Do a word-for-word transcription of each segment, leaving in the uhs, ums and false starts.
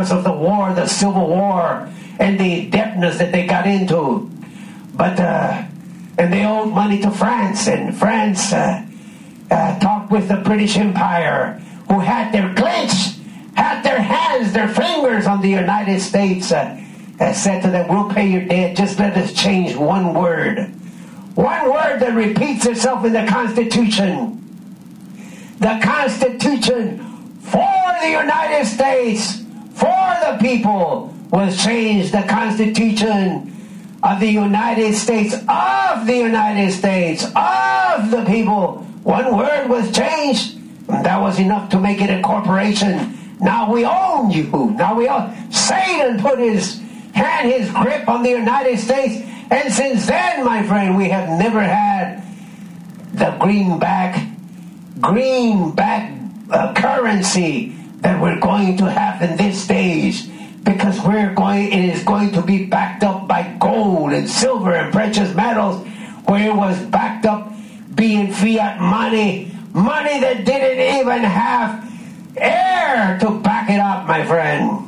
because of the war, the Civil War, and the debtness that they got into. But, uh, and they owed money to France, and France uh, uh, talked with the British Empire, who had their clenched, had their hands, their fingers on the United States, uh, uh, said to them, we'll pay your debt, just let us change one word. One word that repeats itself in the Constitution. The Constitution for the United States, for the people, was changed. The Constitution of the United States, of the United States, of the people. One word was changed. And that was enough to make it a corporation. Now we own you. Now we own. Satan put his hand, his grip on the United States. And since then, my friend, we have never had the greenback, greenback uh, currency that we're going to have in this stage. Because we're going, it is going to be backed up by gold and silver and precious metals, where it was backed up being fiat money, money that didn't even have air to back it up, my friend.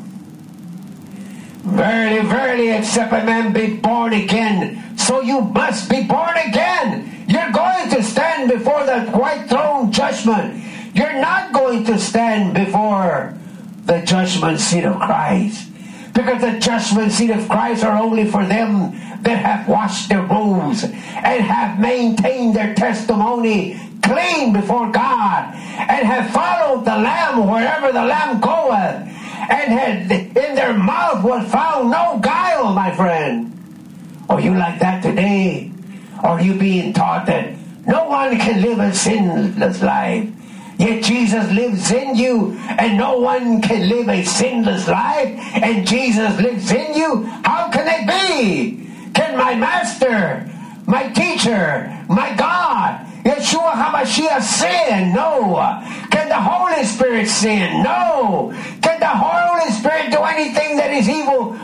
Verily, verily, except a man be born again, so you must be born again. You're going to stand before the white throne judgment. You're not going to stand before the judgment seat of Christ. Because the judgment seat of Christ are only for them that have washed their robes and have maintained their testimony clean before God and have followed the Lamb wherever the Lamb goeth, and had in their mouth was found no guile, my friend. Are you like that today? Are you being taught that no one can live a sinless life? Yet Jesus lives in you, and no one can live a sinless life, and Jesus lives in you? How can it be? Can my master, my teacher, my God, Yeshua HaMashiach sin? No. Can the Holy Spirit sin? No. Can the Holy Spirit do anything that is evil?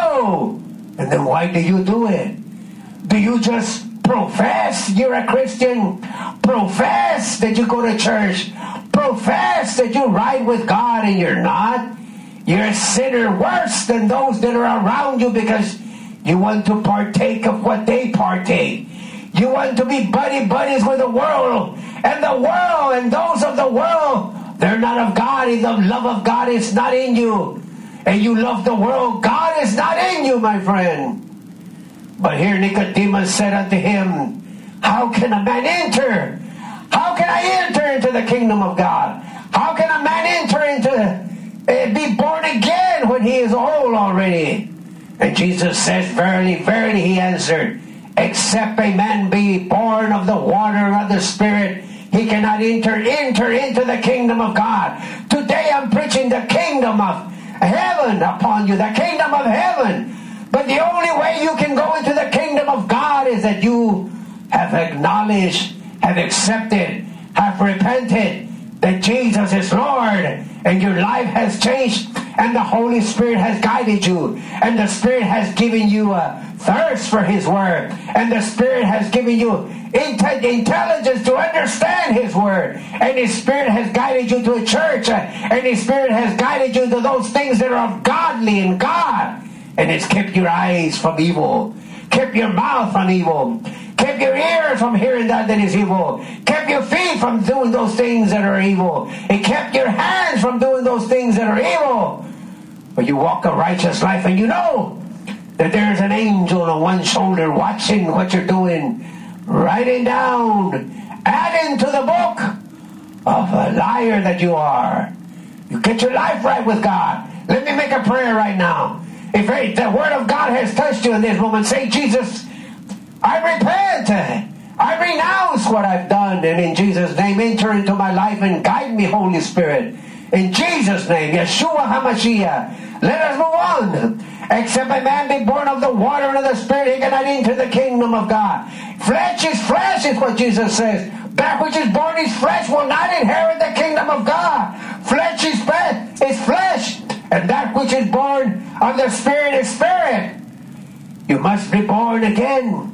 No. And then why do you do it? Do you just profess you're a Christian? Profess that you go to church? Profess that you ride with God, and you're not? You're a sinner worse than those that are around you, because you want to partake of what they partake. You want to be buddy-buddies with the world. And the world and those of the world, they're not of God. And the love of God is not in you. And you love the world. God is not in you, my friend. But here Nicodemus said unto him, how can a man enter? How can I enter into the kingdom of God? How can a man enter into, uh, be born again when he is old already? And Jesus says, verily, verily, he answered, except a man be born of the water and of the Spirit, he cannot enter, enter into the kingdom of God. Today I'm preaching the kingdom of heaven upon you, the kingdom of heaven. But the only way you can go into the kingdom of God is that you have acknowledged, have accepted, have repented that Jesus is Lord, and your life has changed, and the Holy Spirit has guided you, and the Spirit has given you a thirst for His Word, and the Spirit has given you intelligence to understand His Word, and His Spirit has guided you to a church, and His Spirit has guided you to those things that are of godly and God, and it's kept your eyes from evil, kept your mouth from evil, kept your ears from hearing that that is evil, kept your feet from doing those things that are evil, it kept your hands from doing those things that are evil. But you walk a righteous life, and you know that there's an angel on one shoulder watching what you're doing, writing down, adding to the book of a liar that you are. You get your life right with God. Let me make a prayer right now. If the Word of God has touched you in this moment, say, Jesus, I repent. I renounce what I've done, and in Jesus' name, enter into my life and guide me, Holy Spirit. In Jesus' name, Yeshua HaMashiach. Let us move on. Except a man be born of the water and of the Spirit, he cannot enter the kingdom of God. Flesh is flesh, is what Jesus says. That which is born is flesh will not inherit the kingdom of God. Flesh is flesh, is flesh, and that which is born of the Spirit is spirit. You must be born again.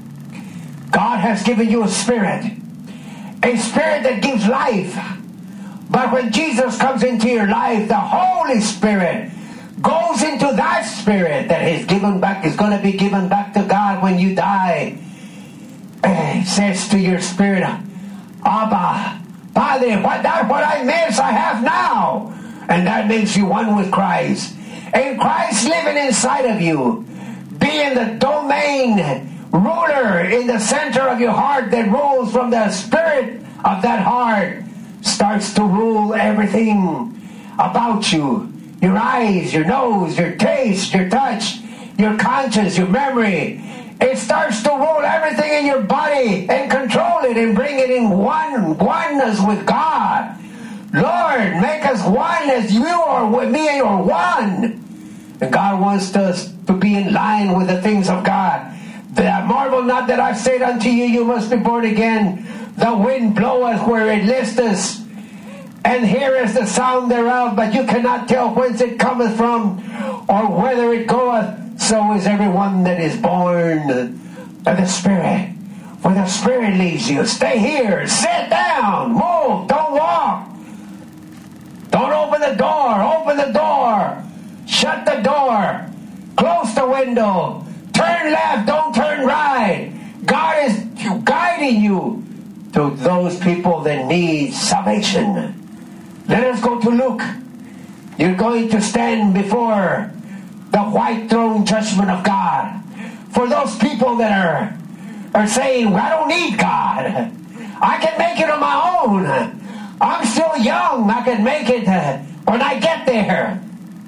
God has given you a spirit, a spirit that gives life. But when Jesus comes into your life, the Holy Spirit goes into that spirit that is given back, is going to be given back to God when you die. And it says to your spirit, Abba, Father, what, that, what I miss, I have now. And that makes you one with Christ. And Christ living inside of you, being the domain ruler in the center of your heart that rules from the spirit of that heart, starts to rule everything about you. Your eyes, your nose, your taste, your touch, your conscience, your memory. It starts to rule everything in your body and control it and bring it in one oneness with God. Lord, make us one as you are with me and you're one. And God wants us to be in line with the things of God. That marvel not that I said unto you, you must be born again. The wind bloweth where it listeth, and heareth the sound thereof, but you cannot tell whence it cometh from, or whither it goeth. So is everyone that is born of the Spirit. For the Spirit leads you. Stay here. Sit down. Move. Don't walk. Don't open the door. Open the door. Shut the door. Close the window. Turn left. Don't turn right. God is guiding you to those people that need salvation. Let us go to Luke. You're going to stand before the white throne judgment of God. For those people that are, are saying, I don't need God. I can make it on my own. I'm still young. I can make it uh, when I get there.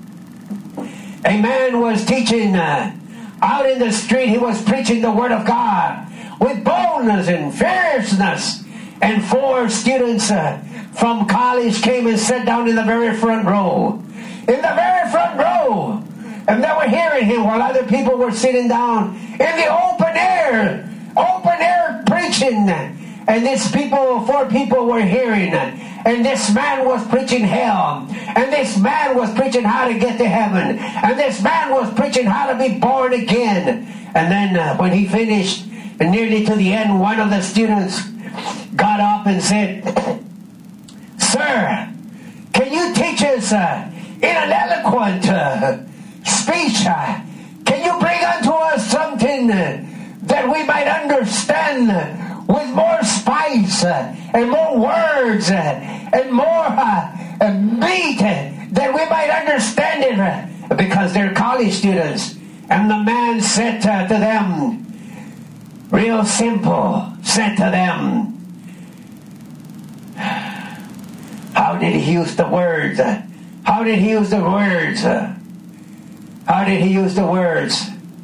A man was teaching uh, out in the street. He was preaching the Word of God with boldness and fierceness. And four students uh, from college came and sat down in the very front row. In the very front row. And they were hearing him while other people were sitting down in the open air. Open air preaching. And these people, four people were hearing. And this man was preaching hell. And this man was preaching how to get to heaven. And this man was preaching how to be born again. And then uh, when he finished, and nearly to the end, one of the students got up and said, Sir, can you teach us uh, in an eloquent uh, speech? Uh, can you bring unto us something uh, that we might understand uh, with more spice uh, and more words uh, and more uh, uh, meat uh, that we might understand it uh, because they're college students. And the man said uh, to them, real simple, said to them, how did he use the words? How did he use the words? How did he use the words?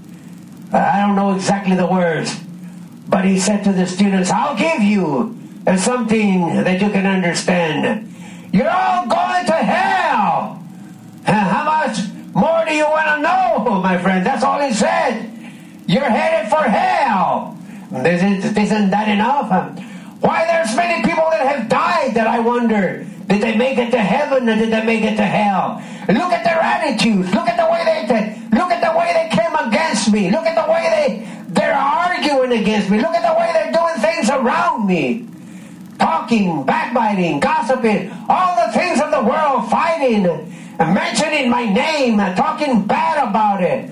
I don't know exactly the words, but he said to the students, I'll give you something that you can understand. You're all going to hell. How much more do you want to know, my friend? That's all he said. You're headed for hell. Isn't, isn't that enough? Why, there's many people that have died that I wonder, did they make it to heaven or did they make it to hell? Look at their attitudes. Look at the way they look at the way they came against me. Look at the way they they're arguing against me. Look at the way they're doing things around me. Talking, backbiting, gossiping, all the things of the world, fighting, mentioning my name, talking bad about it.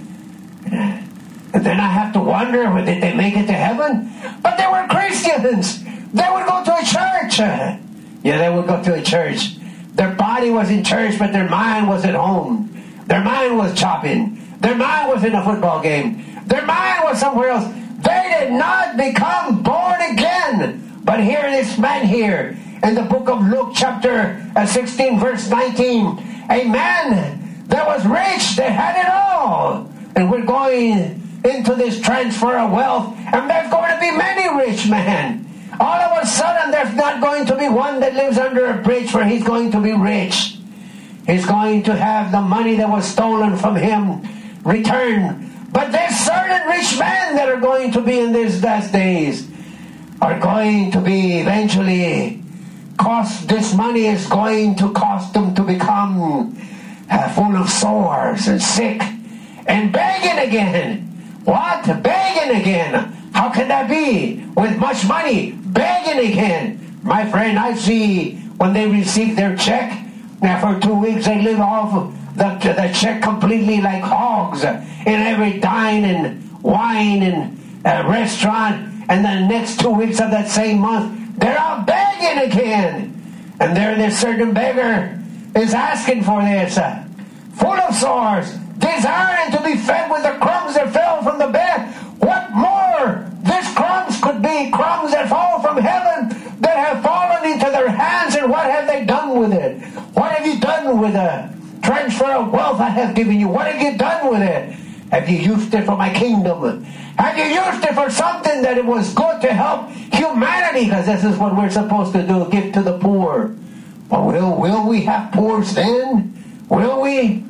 And then I have to wonder, did they make it to heaven? But they were Christians. They would go to a church. Yeah, they would go to a church. Their body was in church, but their mind was at home. Their mind was shopping. Their mind was in a football game. Their mind was somewhere else. They did not become born again. But here, this man here, in the book of Luke, chapter sixteen, verse nineteen, a man that was rich, they had it all. And we're going into this transfer of wealth, and there's going to be many rich men. All of a sudden, there's not going to be one that lives under a bridge where he's going to be rich. He's going to have the money that was stolen from him returned. But there's certain rich men that are going to be in these last days are going to be eventually cost. This money is going to cost them to become uh, full of sores and sick and begging again. What? Begging again. How can that be? With much money, begging again. My friend, I see when they receive their check, now for two weeks they live off the, the check completely like hogs in every dine and wine and uh, restaurant. And then the next two weeks of that same month, they're out begging again. And there this certain beggar is asking for this, uh, full of sores, desiring to be fed with the crumbs that fell from the bed. What more? These crumbs could be crumbs that fall from heaven that have fallen into their hands, and what have they done with it? What have you done with the transfer of wealth I have given you? What have you done with it? Have you used it for my kingdom? Have you used it for something that it was good to help humanity? Because this is what we're supposed to do, give to the poor. But will, will we have poor then? Will we?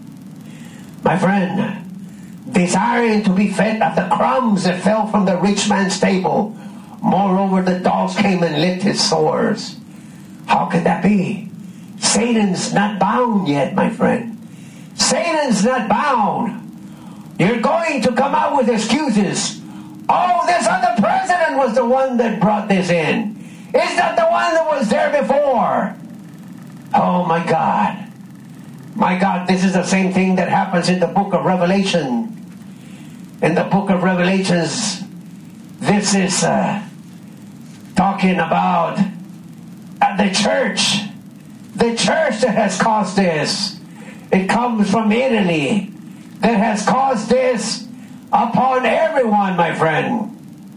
My friend, desiring to be fed of the crumbs that fell from the rich man's table. Moreover, the dogs came and licked his sores. How can that be? Satan's not bound yet, my friend. Satan's not bound. You're going to come out with excuses. Oh, this other president was the one that brought this in. It's not the one that was there before. Oh, my God. My God, this is the same thing that happens in the book of Revelation. In the book of Revelations, this is uh, talking about uh, the church. The church that has caused this. It comes from Italy. That has caused this upon everyone, my friend.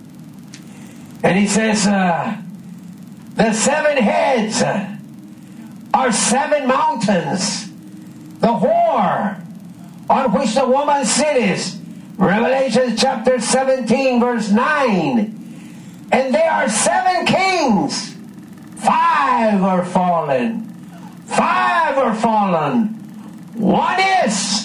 And he says, uh, the seven heads are seven mountains. The whore on which the woman sitteth. Revelation chapter seventeen, verse nine. And there are seven kings. Five are fallen. Five are fallen. One is.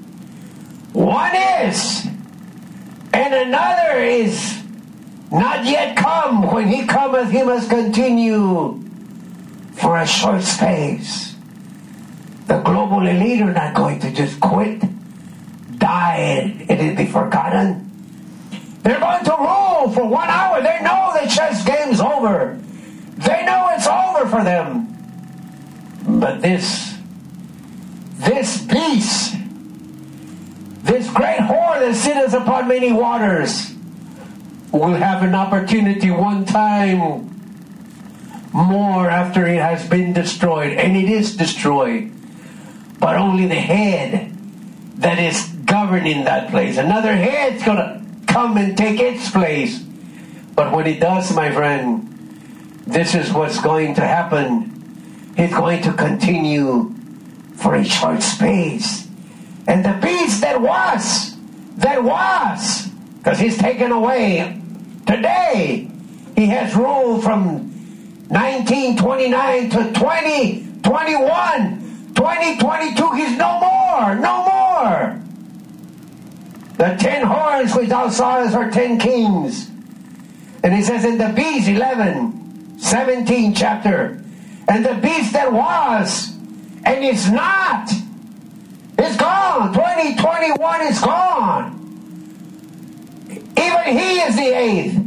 One is. And another is not yet come. When he cometh, he must continue for a short space. The global elite are not going to just quit, die, and it be forgotten. They're going to rule for one hour. They know the chess game's over. They know it's over for them. But this, this beast, this great whore that sitteth upon many waters, will have an opportunity one time more after it has been destroyed. And it is destroyed. But only the head that is governing that place. Another head's going to come and take its place. But when it does, my friend, this is what's going to happen. It's going to continue for a short space. And the beast that was, that was, because he's taken away today, he has ruled from nineteen twenty-nine to twenty twenty-one. twenty twenty-two, he's no more, no more. The ten horns which thou sawest are ten kings. And he says in the beast, eleven, seventeen chapter, and the beast that was, and is not, is gone. twenty twenty-one is gone. Even he is the eighth.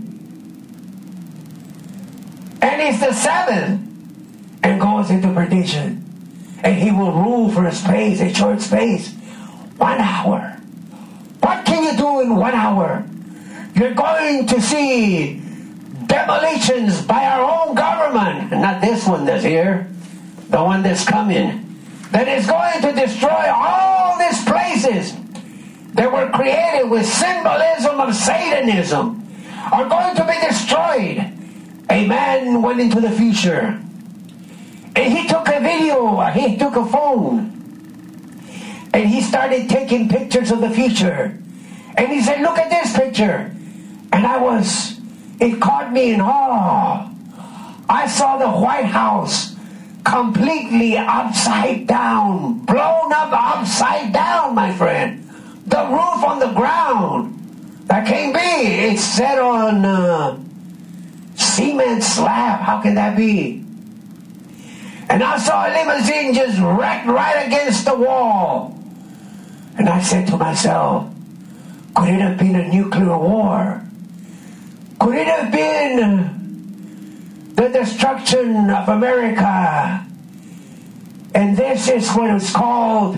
And he's the seventh. And goes into perdition. And he will rule for a space, a short space. One hour. What can you do in one hour? You're going to see demolitions by our own government. Not this one that's here. The one that's coming. That is going to destroy all these places that were created with symbolism of Satanism. Are going to be destroyed. A man went into the future. And he took a video, he took a phone, and he started taking pictures of the future. And he said, look at this picture. And I was, it caught me in awe. I saw the White House completely upside down, blown up upside down, my friend. The roof on the ground. That can't be. It's set on uh, cement slab. How can that be? And I saw a limousine just wrecked right against the wall. And I said to myself, could it have been a nuclear war? Could it have been the destruction of America? And this is what is called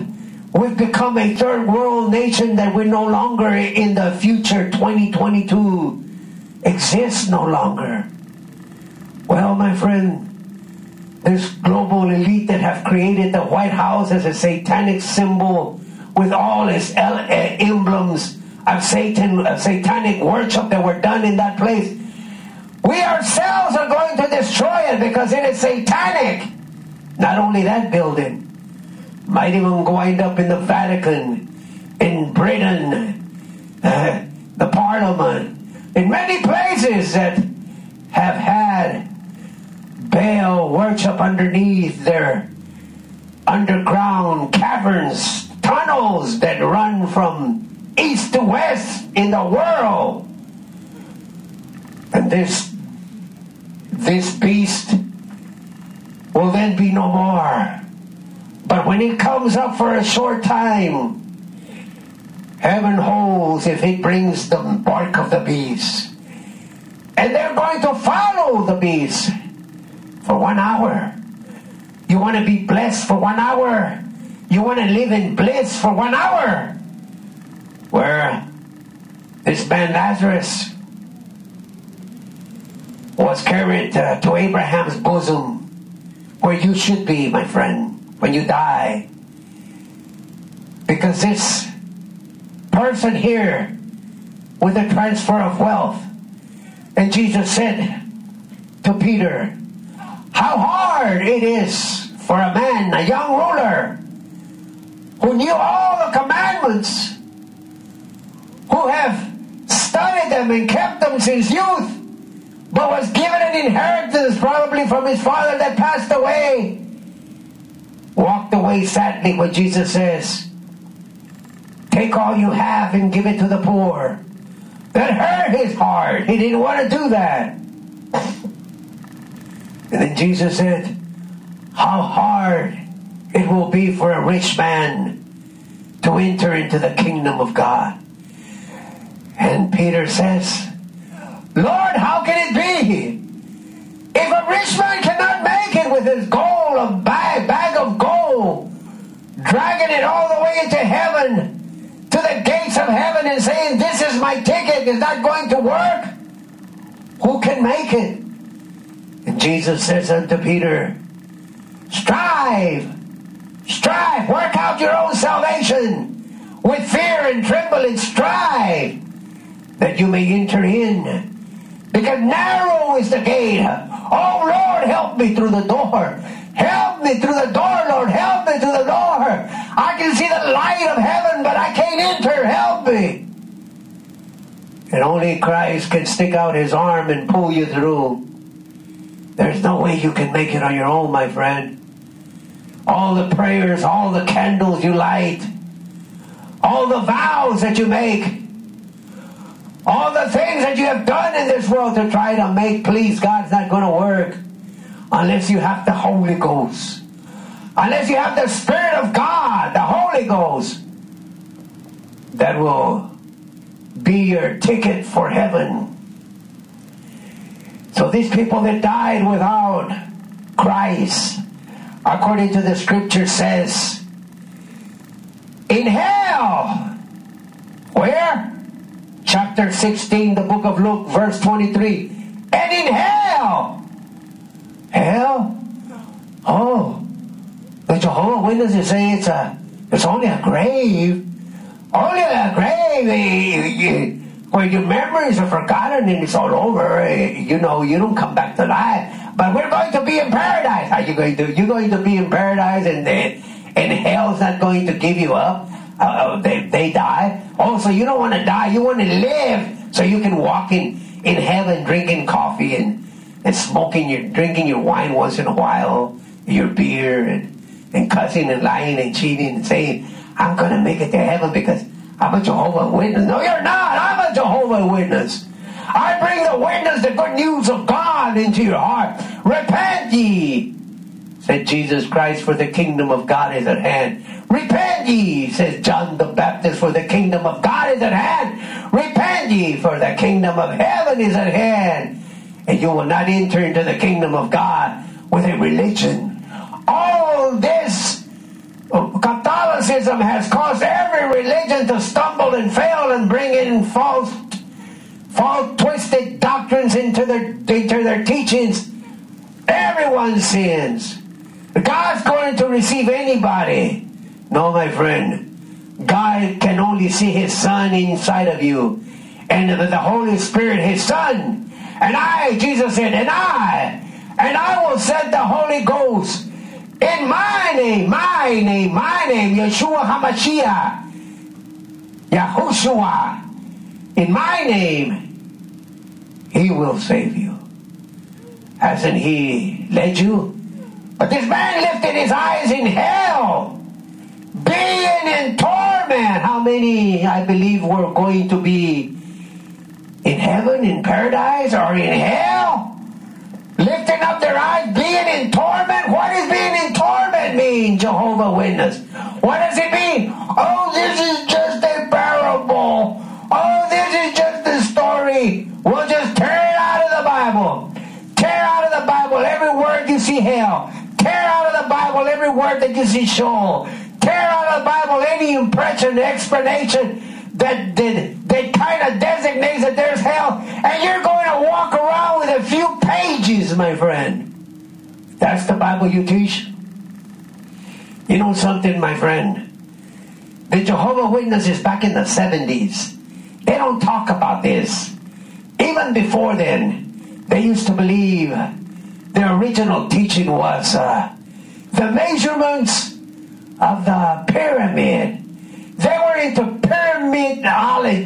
We've become a third world nation that we're no longer in the future. twenty twenty-two exists no longer. Well, my friend, this global elite that have created the White House as a satanic symbol with all its emblems of Satan, of satanic worship that were done in that place, we ourselves are going to destroy it because it is satanic. Not only that building, might even wind up in the Vatican, in Britain, uh, the Parliament, in many places that have had Baal worship underneath their underground caverns, tunnels that run from east to west in the world. And this this beast will then be no more. But when it comes up for a short time, heaven holds if it brings the mark of the beast. And they're going to follow the beast for one hour. You want to be blessed for one hour? You want to live in bliss for one hour? Where this man Lazarus was carried uh, to Abraham's bosom, where you should be, my friend, when you die. Because this person here with a transfer of wealth, and Jesus said to Peter, how hard it is for a man, a young ruler, who knew all the commandments, who have studied them and kept them since youth, but was given an inheritance probably from his father that passed away, walked away sadly when Jesus says, take all you have and give it to the poor. That hurt his heart. He didn't want to do that. And then Jesus said, how hard it will be for a rich man to enter into the kingdom of God. And Peter says, Lord, how can it be? If a rich man cannot make it with his gold, a bag, bag of gold, dragging it all the way into heaven, to the gates of heaven and saying, this is my ticket, is not going to work? Who can make it? And Jesus says unto Peter, strive, strive, work out your own salvation with fear and tremble and strive that you may enter in. Because narrow is the gate. Oh Lord, help me through the door. Help me through the door, Lord. Help me through the door. I can see the light of heaven, but I can't enter. Help me. And only Christ can stick out his arm and pull you through. There's no way you can make it on your own, my friend. All the prayers, all the candles you light, all the vows that you make, all the things that you have done in this world to try to make please God's not going to work unless you have the Holy Ghost. Unless you have the Spirit of God, the Holy Ghost, that will be your ticket for heaven. So these people that died without Christ, according to the scripture says, in hell, where? Chapter sixteen, the book of Luke, verse twenty-three. And in hell. Hell? Oh. The Jehovah's Witnesses say it's a, it's only a grave. Only a grave where your memories are forgotten and it's all over. You know, you don't come back to life. But we're going to be in paradise. Are you going to? You're going to be in paradise and, and hell's not going to give you up. Uh, they, they die. Oh, so you don't want to die. You want to live so you can walk in, in heaven drinking coffee and, and smoking, your drinking your wine once in a while, your beer, and, and cussing and lying and cheating and saying, I'm going to make it to heaven because I'm a Jehovah's Witness. No, you're not. I'm a Jehovah's Witness. I bring the witness, the good news of God into your heart. Repent ye, said Jesus Christ, for the kingdom of God is at hand. Repent ye, says John the Baptist, for the kingdom of God is at hand. Repent ye, for the kingdom of heaven is at hand. And you will not enter into the kingdom of God with a religion. All this Catholicism Gnosticism has caused every religion to stumble and fail and bring in false, false twisted doctrines into their, into their teachings. Everyone sins. God's going to receive anybody. No, my friend. God can only see His Son inside of you. And the Holy Spirit, His Son. And I, Jesus said, and I, and I will send the Holy Ghost in my name, my name, my name, Yeshua HaMashiach, Yahushua. In my name, He will save you. Hasn't He led you? But this man lifted his eyes in hell, being in torment. How many, I believe, were going to be in heaven, in paradise, or in hell? Lifting up their eyes, being in torment. What does being in torment mean, Jehovah's Witness? What does it mean? Oh, this is just a parable. Oh, this is just a story. We'll just tear it out of the Bible. Tear out of the Bible every word you see hell. Tear out of the Bible every word that you see Sheol. Tear out of the Bible any impression, explanation that, that, that kind of designates that there's hell. And you're going to walk around with a few pages, my friend. That's the Bible you teach. You know something, my friend? The Jehovah's Witnesses back in the seventies, they don't talk about this. Even before then, they used to believe the original teaching was uh, the measurements of the pyramid. They were into pyramidology,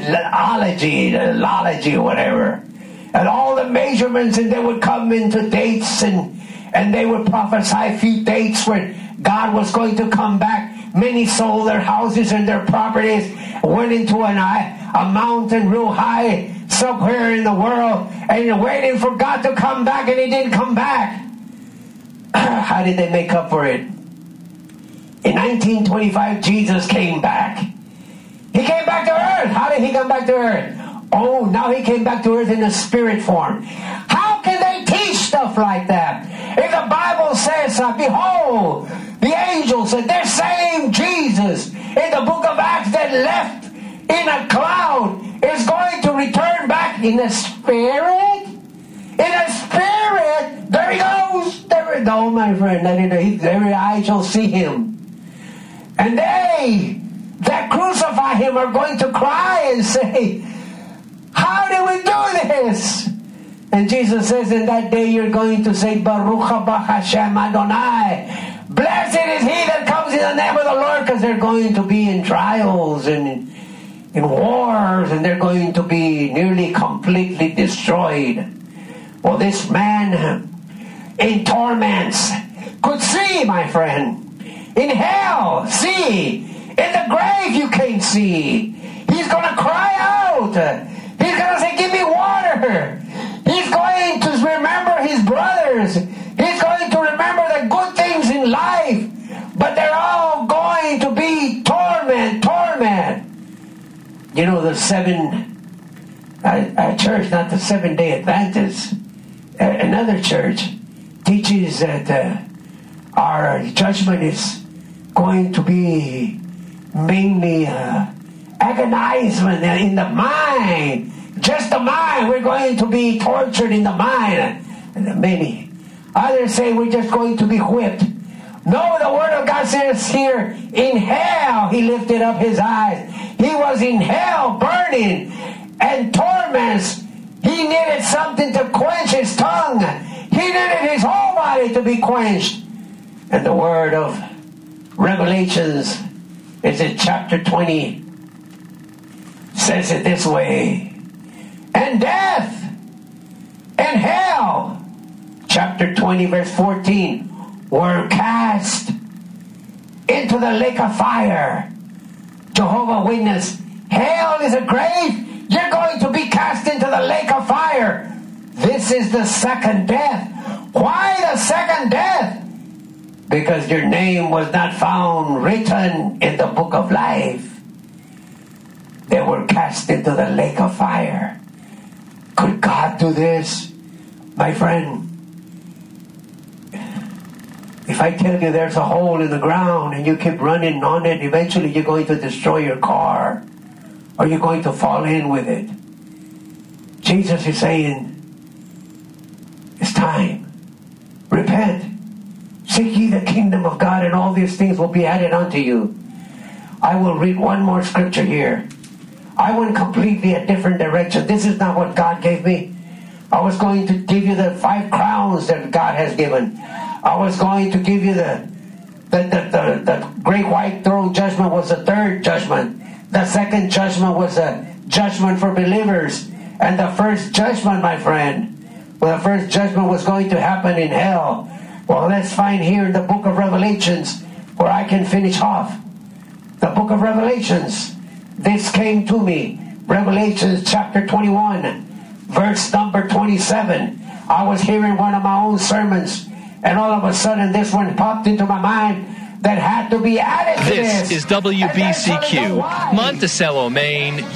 ology, whatever. And all the measurements, and they would come into dates, and, and they would prophesy a few dates where God was going to come back. Many sold their houses and their properties, went into an, a mountain real high somewhere in the world, and you're waiting for God to come back, and He didn't come back. How did they make up for it? In nineteen twenty-five, Jesus came back. He came back to earth. How did He come back to earth? Oh, now He came back to earth in a spirit form. How can they teach stuff like that? If the Bible says, uh, behold, the angel said, this same Jesus in the book of Acts that left in a cloud is going to return back in the spirit? In a spirit? There He goes. There He goes, my friend. Every eye shall see Him. And they that crucify Him are going to cry and say, how did we do this? And Jesus says, in that day you're going to say, Baruch haba Hashem Adonai. Blessed is He that comes in the name of the Lord, because they're going to be in trials and in, in wars, and they're going to be nearly completely destroyed. Well, this man in torments could see, my friend. In hell, see. In the grave, you can't see. He's going to cry out. He's going to say, give me water. He's going to remember his brothers. He's going to remember the good things in life. But they're all going to be torment, torment. You know, the seven, uh, uh, church, not the Seventh-day Adventists, uh, another church teaches that uh, our judgment is going to be mainly uh, agonizement in the mind. Just the mind. We're going to be tortured in the mind. And many others say we're just going to be whipped. No, the Word of God says here, in hell He lifted up His eyes. He was in hell burning and torments. He needed something to quench His tongue. He needed His whole body to be quenched. And the word of Revelations is in chapter twenty. Says it this way. And death and hell, chapter twenty, verse fourteen, were cast into the lake of fire. Jehovah's Witness, hell is a grave. You're going to be cast into the lake of fire. This is the second death. Why the second death? Because your name was not found written in the book of life. They were cast into the lake of fire. Could God do this? My friend, if If I tell you there's a hole in the ground and you keep running on it, eventually you're going to destroy your car, or you're going to fall in with it. Jesus is saying, it's time. Repent. Seek ye the kingdom of God, and all these things will be added unto you. I will read one more scripture here. I went completely a different direction. This is not what God gave me. I was going to give you the five crowns that God has given. I was going to give you the the, the, the, the great white throne judgment was the third judgment. The second judgment was a judgment for believers. And the first judgment, my friend, well, the first judgment was going to happen in hell. Well, let's find here in the book of Revelations where I can finish off. The book of Revelations. This came to me. Revelations chapter twenty-one, verse number twenty-seven. I was hearing one of my own sermons, and all of a sudden this one popped into my mind that had to be added to this. This is W B C Q, Monticello, Maine.